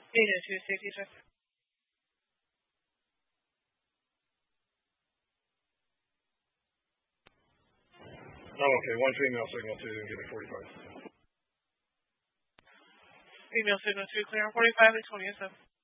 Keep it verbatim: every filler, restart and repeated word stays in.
eight oh two, safety check. Oh, okay. One female signal two, then give me forty-five. Female signal two, clear on forty-five and twenty-seven.